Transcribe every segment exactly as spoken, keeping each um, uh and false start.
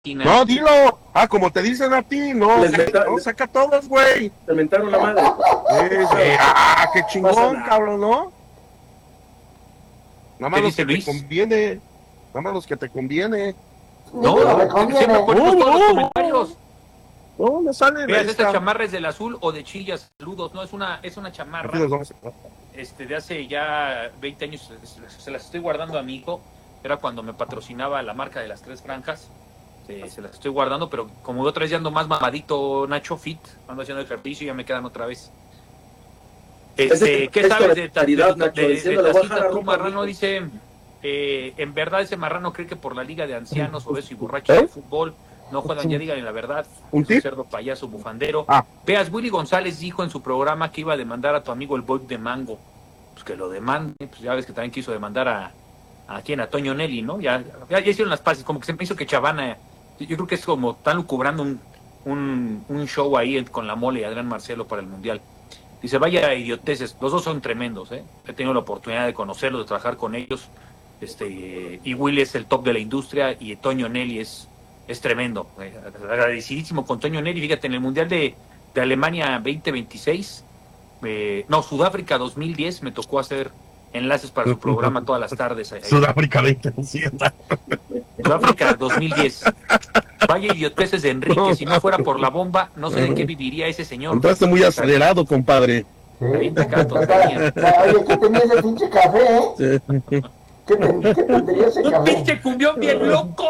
No, dilo. Ah, como te dicen a ti, no. Les meta- No, saca todos, güey. Te mentaron la madre. Eh, ah, qué Pasa chingón, nada. cabrón, ¿no? Nada más ¿Qué los dice que te Luis? conviene. Nada más los que te conviene. No, Pero me no, conviene. siempre ponemos No, todos los no. comentarios. No, no sale de Veas, esta esta. chamarra es del azul o de Chillas, saludos. No, es una, es una chamarra Aquí nos vamos a- este, de hace ya veinte años. Se, se las estoy guardando a mi hijo. Era cuando me patrocinaba la marca de las tres franjas. Se, se las estoy guardando, pero como otra vez ya ando más mamadito, Nacho Fit, ando haciendo ejercicio y ya me quedan otra vez. Este, Ese- ¿Qué esto sabes de de, de, caridad, de, Nacho, de- de diciendo, le voy a Tacita, jalar tú, ropa, marrano? mijo. Dice, eh, en verdad ese marrano cree que por la liga de ancianos, obeso y borracho ¿Eh? de fútbol no juegan, ya díganle la verdad. ¿Un Es tip? cerdo payaso bufandero. Ah. Veas, Willy González dijo en su programa que iba a demandar a tu amigo el Boy de Mango. Pues que lo demande, pues ya ves que también quiso demandar a a quien, a Toño Nelly, ¿no? Ya, ya, ya hicieron las paces, como que se me hizo que Chavana, yo creo que es como están lucubrando un, un, un show ahí en- con la Mole y Adrián Marcelo para el Mundial. Dice, vaya idioteces, los dos son tremendos, ¿eh? He tenido la oportunidad de conocerlos, de trabajar con ellos, este, y Willy es el top de la industria y Toño Nelly es, es tremendo. Eh, agradecidísimo con Toño Nelly, fíjate, en el Mundial de, de Alemania veinte veintiséis, eh, no, Sudáfrica dos mil diez, me tocó hacer enlaces para su programa todas las tardes. Ahí. Sudáfrica veinte ciento. Sudáfrica dos mil diez. Vaya idioteces de Enrique, si no fuera por la bomba, no sé de qué viviría ese señor. Entraste muy acelerado, compadre. Sí. Avienta cada Está- tontería. Oye, ¿qué tenía ese pinche café, eh? Sí. ¿Qué, ten- qué tendría ese ¡Un café? pinche cumbión bien loco!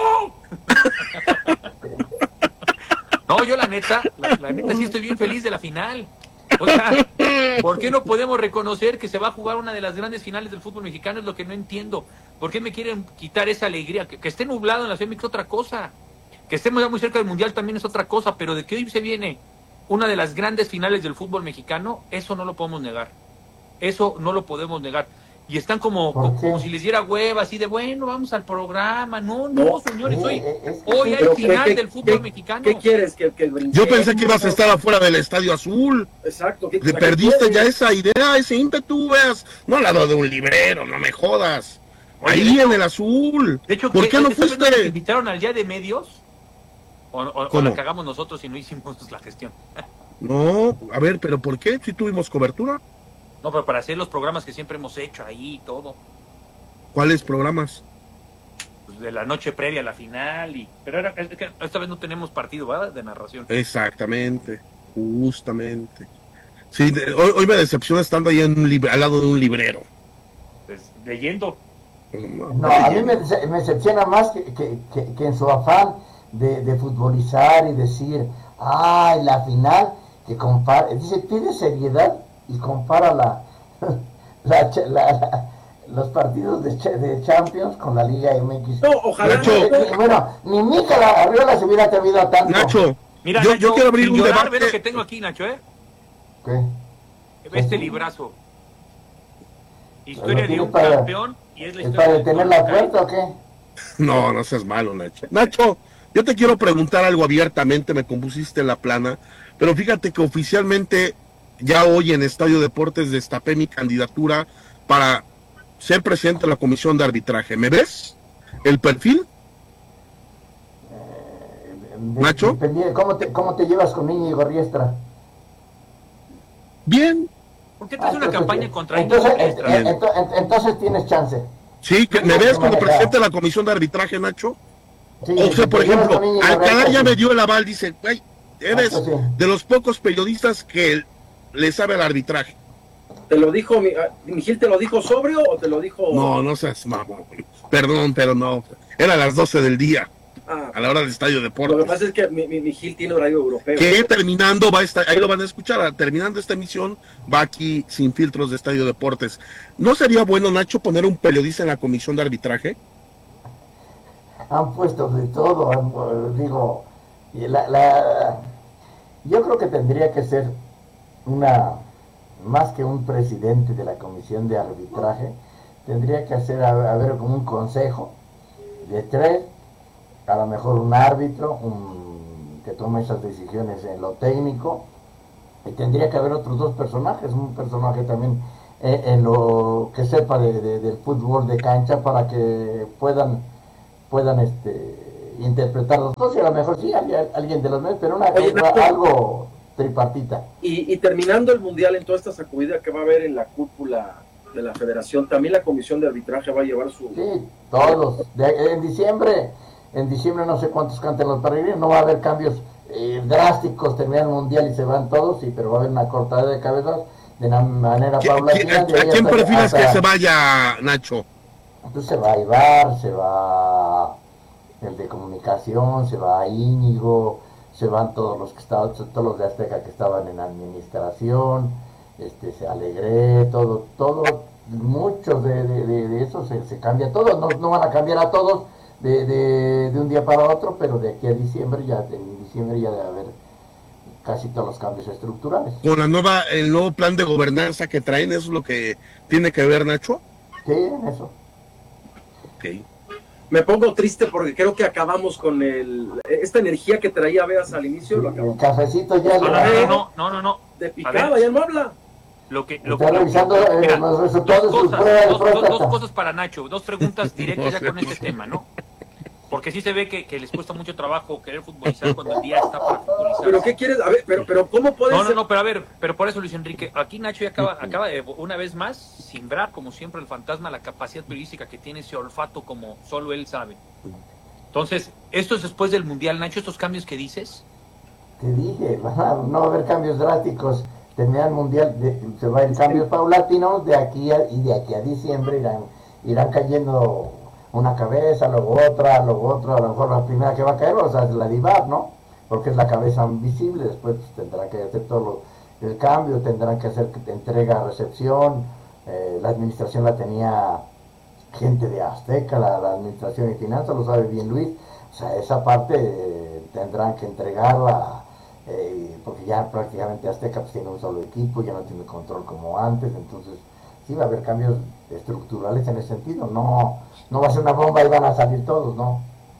No, yo la neta, la, la neta sí estoy bien feliz de la final. O sea, ¿por qué no podemos reconocer que se va a jugar una de las grandes finales del fútbol mexicano? Es lo que no entiendo. ¿Por qué me quieren quitar esa alegría? Que, que esté nublado en la Ciudad de México es otra cosa. Que estemos ya muy cerca del Mundial también es otra cosa. Pero de que hoy se viene una de las grandes finales del fútbol mexicano, eso no lo podemos negar. Eso no lo podemos negar. Y están como, ¿Por como, qué? como si les diera hueva, así de, bueno, vamos al programa. No, no, No. señores, hoy, Eh, es que hoy sí, hay Pero, final ¿qué- del fútbol qué- mexicano. ¿Qué quieres? ¿Que, que brinquemos? Yo pensé que ibas a estar afuera del Estadio Azul. Exacto. ¿qué- Le qué perdiste quieres? ya esa idea, ese ímpetu, veas. No al lado de un librero, no me jodas. Oye, Ahí de en el Azul. De hecho, ¿por qué no esta vez nos fuiste? invitaron al día de medios? ¿O, o, o ¿Cómo? la cagamos nosotros y no hicimos la gestión? No, a ver, pero ¿por qué? Si tuvimos cobertura. No, pero para hacer los programas que siempre hemos hecho ahí y todo. ¿Cuáles programas? Pues de la noche previa a la final. y Pero era, es que esta vez no tenemos partido, ¿verdad? De narración. Exactamente, justamente. Sí, de- hoy, hoy me decepciona estando ahí en un libre, al lado de un librero. Pues, leyendo. No, a mí me, dece- me decepciona más que, que, que, que en su afán de, de futbolizar y decir, ay, la final, que compara, dice, pide seriedad y compara la, la, cha- la- la- los partidos de, cha- de Champions con la Liga M X. No, ojalá. Nacho. Eh, eh, bueno, ni Mikel Arriola se hubiera atrevido a tanto. Nacho, Mira, yo, Nacho, yo quiero abrir sin un llorar, ve lo que debate. tengo aquí, Nacho, ¿eh? ¿Qué? Ve este librazo. Historia de tiene un para- campeón y es la ¿Es historia para del detener fútbol la local. puerta o qué? No, no seas malo, Nacho. Nacho, yo te quiero preguntar algo abiertamente, me compusiste la plana, pero fíjate que oficialmente ya hoy en Estadio Deportes destapé mi candidatura para ser presidente de la comisión de arbitraje. ¿Me ves? ¿El perfil? De- ¿Nacho? dependía- ¿Cómo te, cómo te llevas con Íñigo Riestra? Bien. ¿Por qué te hace una entonces, campaña eh, contra entonces, Íñigo ent- Riestra? ent- ent- entonces tienes chance. Sí, que ¿me ves como presidente de la comisión de arbitraje, Nacho? Sí, O sea, por te llevas ejemplo, con Íñigo Alcalá Riestra, ya sí. me dio el aval, dice, güey, eres Ah, pues sí. de los pocos periodistas que le sabe al arbitraje. ¿Te lo dijo, mi, ah, mi Gil te lo dijo sobrio o te lo dijo? No, no seas mamón. Perdón, pero no. Era a las doce del día, Ah, a la hora del Estadio lo que Deportes. pasa es que mi, mi, mi Gil tiene horario europeo. Que terminando va a estar, ahí lo van a escuchar, terminando esta emisión, va aquí sin filtros de Estadio Deportes. ¿No sería bueno, Nacho, poner un periodista en la comisión de arbitraje? Han puesto de todo, han- digo, y la, la- yo creo que tendría que ser una, más que un presidente de la comisión de arbitraje, tendría que hacer, a- haber como un consejo de tres, a lo mejor un árbitro, un, que tome esas decisiones en lo técnico, y tendría que haber otros dos personajes, un personaje también eh, en lo que sepa de, de- del fútbol de cancha para que puedan puedan este interpretar los dos, y a lo mejor sí, alguien, alguien de los medios, pero una Oye, cosa, Nacho, algo tripartita. Y, y terminando el Mundial, en toda esta sacudida que va a haber en la cúpula de la federación, también la comisión de arbitraje va a llevar su... Sí, todos. De, en diciembre, en diciembre no sé cuántos canten los peregrinos, no va a haber cambios eh, drásticos, termina el Mundial y se van todos, sí, pero va a haber una cortada de cabezas de una manera ¿Qui- qui- paulatina. ¿A, de ahí a quién hasta- prefieres que hasta- se vaya, Nacho? Entonces se va a Ibar, se va el de comunicación, se va a Íñigo, se van todos los que estaban, todos los de Azteca que estaban en administración, este se Alegré, todo, todo, muchos de, de, de, de eso se, se cambia todo, no, no van a cambiar a todos de, de, de un día para otro, pero de aquí a diciembre ya, en diciembre ya debe haber casi todos los cambios estructurales. Con la nueva, el nuevo plan de gobernanza que traen, ¿eso es lo que tiene que ver, Nacho? Sí, en eso. Ok. Me pongo triste porque creo que acabamos con el esta energía que traía Veas al inicio, lo El acabamos. cafecito ya No, lo no, no, no, no, no. De A picada, ver. ya no habla. Lo que, lo, Está lo- revisando, lo- eh, mira, los dos resultados de su cosas, prueba de dos, dos- próstata. dos cosas para Nacho, dos preguntas directas ya con este tema, ¿no? Porque sí se ve que, que les cuesta mucho trabajo querer futbolizar cuando el día está para futbolizar. Pero ¿qué quieres? A ver, pero, pero ¿cómo puede No, no, ser? no, pero a ver, pero por eso Luis Enrique, aquí Nacho ya acaba, acaba de, una vez más, simbrar como siempre el fantasma, la capacidad periodística que tiene, ese olfato como solo él sabe. Entonces, esto es después del Mundial, Nacho, estos cambios que dices. Te dije, van a- no va a haber cambios drásticos. Termina el mundial, de- se va en cambios paulatinos de aquí a, y de aquí a diciembre irán, irán cayendo una cabeza, luego otra, luego otra, a lo mejor la primera que va a caer, o sea, es la de Ibar, ¿no? Porque es la cabeza visible, después pues, tendrá que hacer todo lo- el cambio, tendrán que hacer que te entrega, recepción, eh, la administración la tenía gente de Azteca, la, la administración y finanzas, lo sabe bien Luis, o sea, esa parte eh, tendrán que entregarla, eh, porque ya prácticamente Azteca pues, tiene un solo equipo, ya no tiene control como antes, entonces sí va a haber cambios estructurales en ese sentido, no, no va a ser una bomba y van a salir todos, ¿no?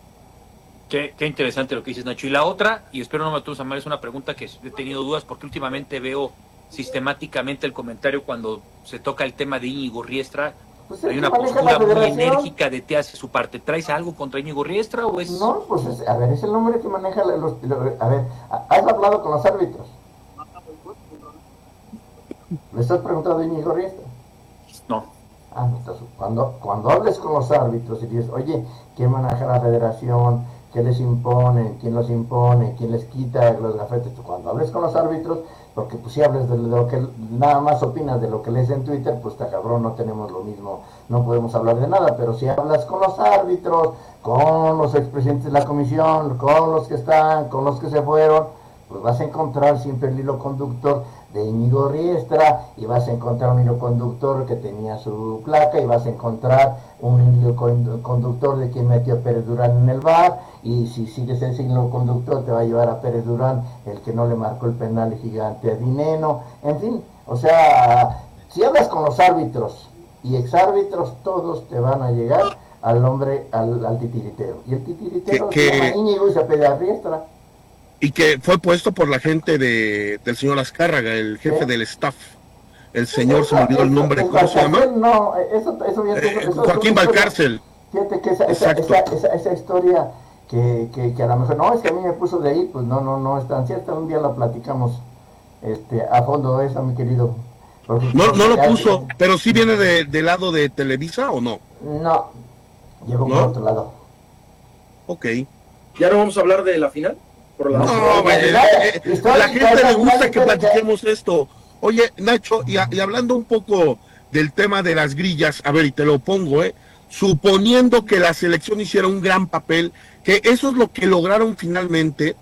Qué, qué interesante lo que dices, Nacho. Y la otra, y espero no me atures a mal, es una pregunta que he tenido dudas porque últimamente veo sistemáticamente el comentario cuando se toca el tema de Íñigo Riestra. Pues Hay el una que maneja postura la muy federación. enérgica de te hace su parte. ¿Traes algo contra Íñigo Riestra o es...? No, pues es- a ver, es el nombre que maneja la- los, los- a ver, ¿has hablado con los árbitros? ¿Le estás preguntando a Íñigo Riestra? No. Ah, no, entonces, cuando, cuando hables con los árbitros y dices, oye, ¿quién maneja la federación? ¿Qué les impone? ¿Quién los impone? ¿Quién les quita los gafetes? Tú, cuando hables con los árbitros, porque pues si hablas de lo que, nada más opinas de lo que lees en Twitter, pues está cabrón, no tenemos lo mismo, no podemos hablar de nada, pero si hablas con los árbitros, con los expresidentes de la comisión, con los que están, con los que se fueron, pues vas a encontrar siempre el hilo conductor de Íñigo Riestra, y vas a encontrar un hilo conductor que tenía su placa, y vas a encontrar un hilo con- conductor de quien metió a Pérez Durán en el V A R, y si sigues ese hilo conductor te va a llevar a Pérez Durán, el que no le marcó el penal gigante a Dineno, en fin, o sea, si hablas con los árbitros y exárbitros, todos te van a llegar al hombre, al, al titiritero, y el titiritero Que- se que- llama Íñigo y se apellida Riestra. Y que fue puesto por la gente de, del señor Azcárraga, el jefe ¿Sí? del staff. El señor, se me olvidó el nombre, El ¿cómo se llama? Valcárcel, no, eso, eso ya Eh, eso- eso- Joaquín eso- Valcárcel. Fíjate que esa, esa, Exacto. esa, esa, esa historia que, que, que a lo mejor, no, es que a mí me puso de ahí, pues no, no, no es tan cierta, un día la platicamos este, a fondo esa, mi querido. Porque- No, no lo ya- puso, pero sí viene de, del lado de Televisa o no. No, llegó por ¿No? otro lado. Ok. ¿Ya no vamos a hablar de la final? Por la... No, No, güey, no, eh, no, eh, eh, histórica, la gente esa le gusta final que histórica. platiquemos esto. Oye, Nacho, y, a- y hablando un poco del tema de las grillas, a ver, y te lo pongo, ¿eh? Suponiendo que la selección hiciera un gran papel, que eso es lo que lograron finalmente,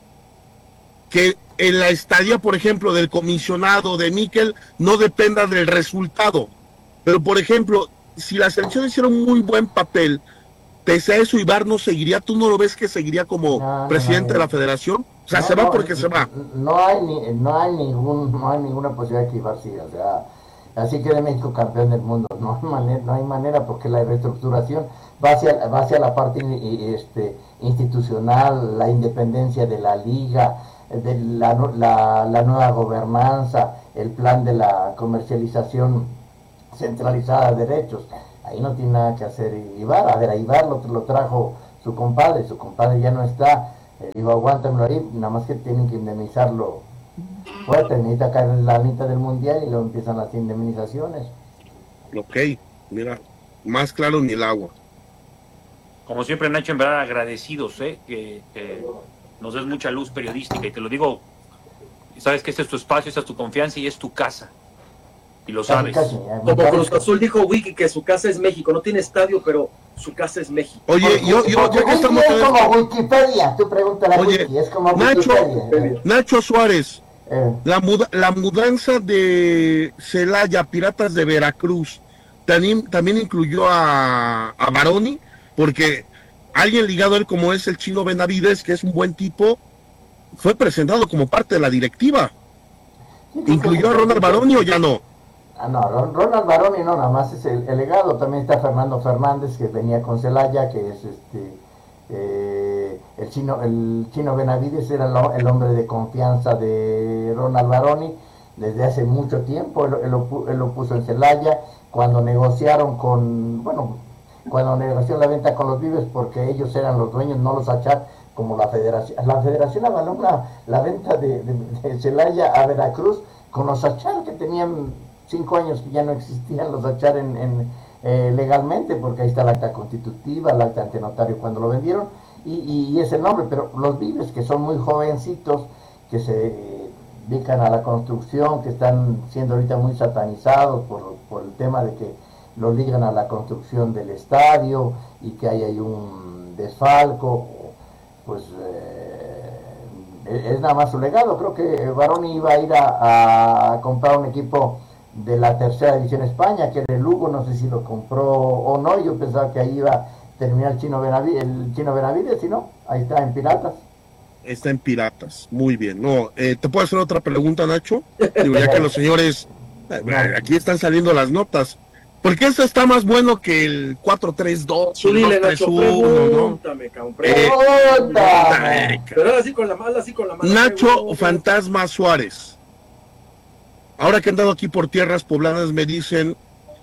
que en la estadía, por ejemplo, del comisionado de Miquel no dependa del resultado. Pero, por ejemplo, si la selección hiciera un muy buen papel, pese a eso, Ibar no seguiría, ¿tú no lo ves que seguiría como No, no, presidente no, de la no. federación? O sea, No, se va no, porque se va. No hay, ni, no hay ningún, no hay ninguna posibilidad que Ibar siga, o sea, así quede México campeón del mundo, no hay manera, no hay manera porque la reestructuración va hacia, va hacia la parte in- este, institucional, la independencia de la liga, de la, nu- la, la nueva gobernanza, el plan de la comercialización centralizada de derechos. Ahí no tiene nada que hacer Ibar. A ver, a Ibar lo, lo trajo su compadre, su compadre ya no está, eh, digo, aguántamelo ahí, nada más que tienen que indemnizarlo fuerte, necesita caer en la mitad del mundial y luego empiezan las indemnizaciones. Ok, mira, más claro ni el agua. Como siempre, Nacho, en verdad agradecidos, ¿eh? que, que nos des mucha luz periodística, y te lo digo, sabes que este es tu espacio, esta es tu confianza y es tu casa, y lo sabes. Casi, casi, Como Cruz Azul dijo Wiki que su casa es México, no tiene estadio, pero su casa es México. Oye, porque, yo, yo, porque ya que estamos... es como Wikipedia, tú pregúntale a Oye, Wiki, es como Nacho, Wikipedia. Nacho Suárez, Eh, la, muda, la mudanza de Celaya, Piratas de Veracruz, también, también incluyó a, a Baroni, porque alguien ligado a él como es el Chino Benavides, que es un buen tipo, fue presentado como parte de la directiva. ¿Incluyó a Ronald Baroni o ya no? Ah, no, Ronald Baroni no, nada más es el, el legado. También está Fernando Fernández, que venía con Celaya, que es este eh, el chino el chino Benavides, era el, el hombre de confianza de Ronald Baroni desde hace mucho tiempo. Él, él, lo, él lo puso en Celaya cuando negociaron con, bueno, cuando negoció la venta con los Vives, porque ellos eran los dueños, no los Achar, como la federación. La federación avaló la, la venta de, de, de Celaya a Veracruz con los Achar, que tenían cinco años que ya no existían los Achar en, en, eh, legalmente, porque ahí está la acta constitutiva, el acta ante notario cuando lo vendieron, y, y, y es el nombre. Pero los Vives, que son muy jovencitos, que se dedican a la construcción, que están siendo ahorita muy satanizados por, por el tema de que los ligan a la construcción del estadio y que ahí hay un desfalco, pues eh, es nada más su legado. Creo que Baroni iba a ir a, a comprar un equipo de la tercera división España, que era el Lugo, no sé si lo compró o no. Yo pensaba que ahí iba a terminar el Chino Benavides, el Chino Benavides, si no, ahí está en Piratas. Está en Piratas, muy bien. No, eh, ¿te puedo hacer otra pregunta, Nacho? Digo, ya que los señores, eh, aquí están saliendo las notas. Porque esto está más bueno que el cuatro tres dos, Tú dile, Nacho, pregúntame, cabrón, pregúntame. Pero ahora sí con la mala, así con la mala. Nacho pregunta. Fantasma Suárez. Ahora que he andado aquí por tierras poblanas me dicen,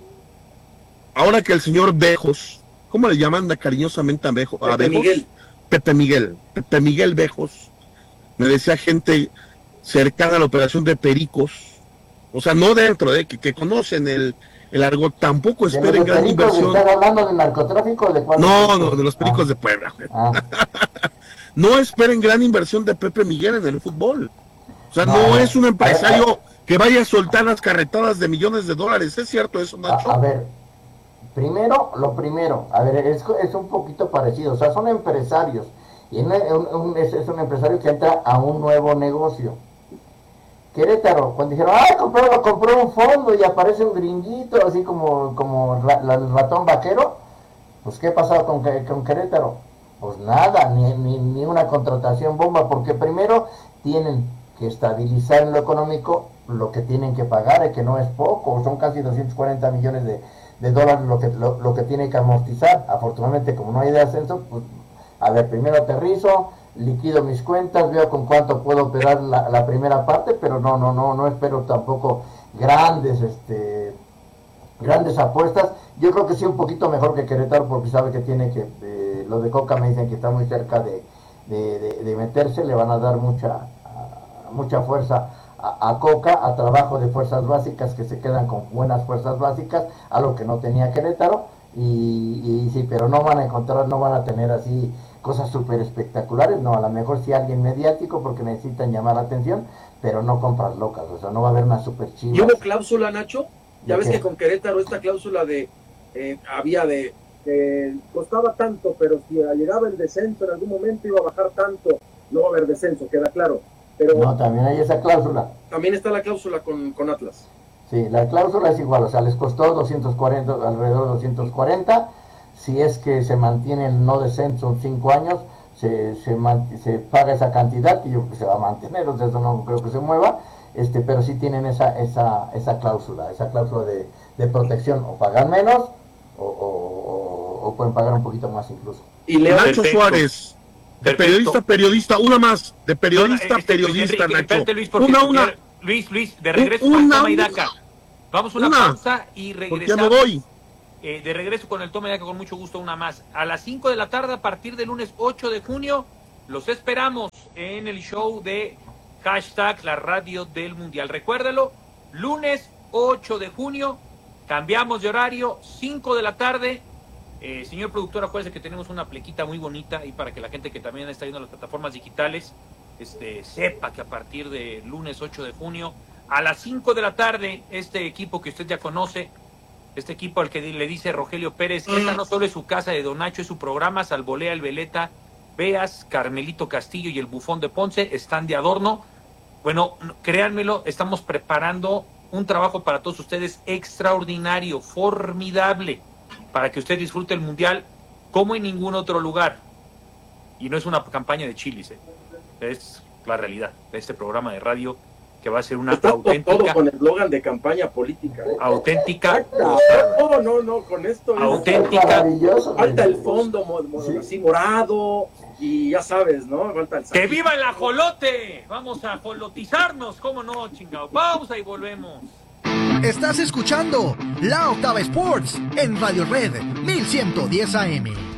ahora que el señor Bejos, ¿cómo le llaman cariñosamente a, Bejo, a Pepe Bejos? Miguel. Pepe Miguel, Pepe Miguel Bejos, me decía gente cercana a la operación de Pericos, o sea, no dentro de, que, que conocen el, el argot, tampoco esperen gran inversión. ¿Estás hablando de narcotráfico o de cuál? No, no, de los Pericos ah. de Puebla. Ah. No esperen gran inversión de Pepe Miguel en el fútbol. O sea, no, no es un empresario a ver, que vaya a soltar las carretadas de millones de dólares. ¿Es cierto eso, Nacho? A, a ver, primero, lo primero, a ver, es, es un poquito parecido. O sea, son empresarios. Y un, un, es, es un empresario que entra a un nuevo negocio. Querétaro, cuando dijeron, ah, compró, compró un fondo y aparece un gringuito, así como, como ra, la, el ratón vaquero, pues ¿qué ha pasado con, con Querétaro? Pues nada, ni, ni, ni una contratación bomba, porque primero tienen que estabilizar en lo económico lo que tienen que pagar, que no es poco, son casi doscientos cuarenta millones de, de dólares lo que, lo, lo que tiene que amortizar. Afortunadamente, como no hay de ascenso, pues, a ver, primero aterrizo, liquido mis cuentas, veo con cuánto puedo operar la, la primera parte, pero no, no, no, no espero tampoco grandes, este, grandes apuestas. Yo creo que sí un poquito mejor que Querétaro, porque sabe que tiene que, eh, lo de Coca me dicen que está muy cerca de, de, de, de meterse, le van a dar mucha, uh, mucha fuerza a, a Coca, a trabajo de fuerzas básicas, que se quedan con buenas fuerzas básicas, algo que no tenía Querétaro, y, y sí, pero no van a encontrar, no van a tener así cosas súper espectaculares, no, a lo mejor sí alguien mediático porque necesitan llamar la atención, pero no compras locas, o sea, no va a haber una super chiva. ¿Y hubo cláusula, Nacho? Ya ves qué? que con Querétaro esta cláusula de, eh, había de, eh, costaba tanto, pero si llegaba el descenso en algún momento iba a bajar tanto, no va a haber descenso, queda claro. Pero no, también hay esa cláusula. También está la cláusula con, con Atlas. Sí, la cláusula es igual, o sea, les costó doscientos cuarenta, alrededor de doscientos cuarenta. Si es que se mantiene el no descenso en cinco años, se, se, se paga esa cantidad, que yo creo que se va a mantener, o sea, eso no creo que se mueva, este, pero sí tienen esa esa esa cláusula, esa cláusula de, de protección, o pagan menos, o, o, o pueden pagar un poquito más incluso. Y Leo Nacho Perfecto. Suárez, de Perfecto. periodista periodista, una más, de periodista no, este, periodista, Enrique, Nacho. Espérate, Luis, porque una, una. Luis, Luis, de regreso una, a Toma y Daca. Vamos a una, una pausa y regresamos. Porque me voy. Eh, de regreso con el tome, ya que con mucho gusto una más. A las cinco de la tarde, a partir del lunes ocho de junio, los esperamos en el show de hashtag la radio del mundial. Recuérdalo, lunes ocho de junio, cambiamos de horario, cinco de la tarde. Eh, señor productor, acuérdese que tenemos una plequita muy bonita y para que la gente que también está viendo las plataformas digitales este, sepa que a partir de lunes ocho de junio, a las cinco de la tarde, este equipo que usted ya conoce, este equipo al que le dice Rogelio Pérez, esta no solo es su casa de Don Nacho, es su programa, Salvolea, el Veleta, Beas, Carmelito Castillo y el Bufón de Ponce, están de adorno. Bueno, créanmelo, estamos preparando un trabajo para todos ustedes extraordinario, formidable, para que usted disfrute el Mundial como en ningún otro lugar. Y no es una campaña de chilis, ¿eh? Es la realidad de este programa de radio, que va a ser una Está auténtica... todo con el eslogan de campaña política. ¿eh? Auténtica... No, no, no, con esto es auténtica... Falta el fondo mo, mo, sí. así morado y ya sabes, ¿no? Falta el ¡que viva el ajolote! Vamos a ajolotizarnos, ¿cómo no, chingado? Pausa y volvemos. Estás escuchando La Octava Sports en Radio Red mil ciento diez A M.